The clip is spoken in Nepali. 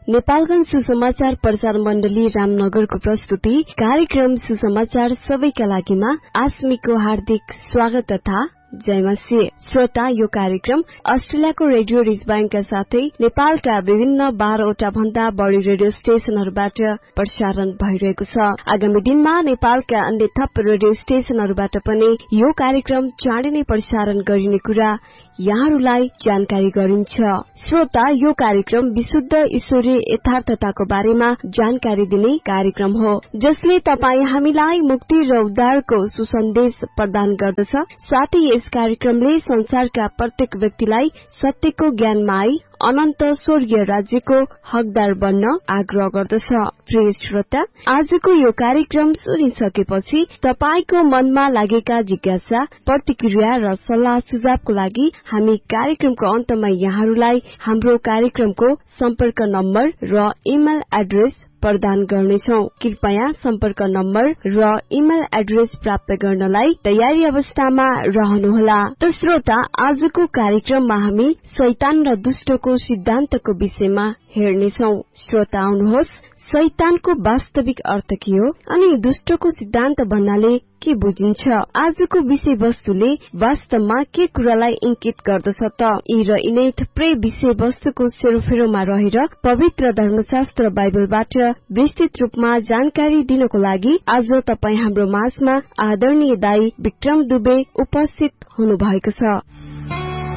नेपालगञ्ज सुसमाचार प्रचार मण्डली रामनगरको प्रस्तुति कार्यक्रम सुसमाचार सबैका लागिमा आस्मीको हार्दिक स्वागत तथा जयमसी। श्रोता, यो कार्यक्रम अस्ट्रेलियाको रेडियो रिजबाइनका साथै नेपालका विभिन्न 12वटा भन्दा बढ़ी रेडियो स्टेशनहरूबाट प्रसारण भइरहेको छ। आगामी दिनमा नेपालका अन्य थप रेडियो स्टेशनहरूबाट पनि यो कार्यक्रम चाँडै नै प्रसारण गरिने कुरा यहाँहरूलाई जानकारी गरिन्छ। श्रोता, यो कार्यक्रम विशुद्ध ईश्वरीय यथार्थताको बारेमा जानकारी दिने कार्यक्रम हो, जसले तपाई हामीलाई मुक्ति र उद्धारको सुसन्देश प्रदान गर्दछ। साथै यस कार्यक्रमले संसारका प्रत्येक व्यक्तिलाई सत्यको ज्ञानमा आई अनन्त स्वर्गीय राज्यको हकदार बन्न आग्रह गर्दछ। प्रिय श्रोता, आजको यो कार्यक्रम सुनिसकेपछि तपाईको मनमा लागेका जिज्ञासा, प्रतिक्रिया र सल्लाह सुझावको लागि हामी कार्यक्रमको अन्तमा यहाँहरूलाई हाम्रो कार्यक्रमको सम्पर्क नम्बर र इमेल एड्रेस प्रदान गर्नेछौ। कृपया सम्पर्क नम्बर र इमेल एड्रेस प्राप्त गर्नलाई तयारी अवस्थामा रहनुहोला। त श्रोता, आजको कार्यक्रममा हामी शैतान र दुष्टको सिद्धान्तको विषयमा हेर्नेछौ। श्रोता, आउनुहोस्, शैतानको वास्तविक अर्थ के हो अनि दुष्टको सिद्धान्त भन्नाले के बुझिन्छ? आजको विषय वस्तुले वास्तवमा के कुरालाई इंकित गर्दछ त? यी र यिनै थुप्रै विषय वस्तुको सेरोफेरोमा रहेर पवित्र धर्मशास्त्र बाइबलबाट विस्तृत रूपमा जानकारी दिनको लागि आज तपाई हाम्रो माझमा आदरणीय दाई विक्रम दुबे उपस्थित हुनु भएको छ।